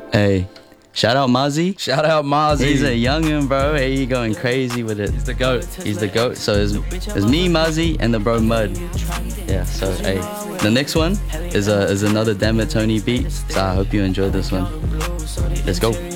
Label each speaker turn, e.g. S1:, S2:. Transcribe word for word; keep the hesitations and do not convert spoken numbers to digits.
S1: Hey, shout out Mozzie.
S2: Shout out Mozzie.
S1: He's a youngin', bro. Hey, he going crazy with it.
S2: He's the goat.
S1: He's the goat. So it's, it's me, Mozzie, and the bro Mud. Yeah. So hey, the next one is a is another Damn It Tony beat. So I hope you enjoyed this one. Let's go.